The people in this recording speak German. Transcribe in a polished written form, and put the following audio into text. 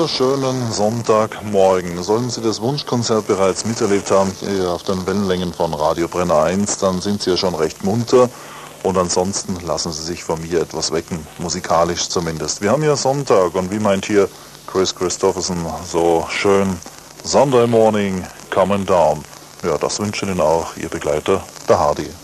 wunderschönen Sonntagmorgen. Sollten Sie das Wunschkonzert bereits miterlebt haben, hier auf den Wellenlängen von Radio Brenner 1, dann sind Sie ja schon recht munter. Und ansonsten lassen Sie sich von mir etwas wecken, musikalisch zumindest. Wir haben ja Sonntag und wie meint hier Chris Christopherson so schön, Sunday morning coming down. Ja, das wünscht Ihnen auch Ihr Begleiter, der Hardy.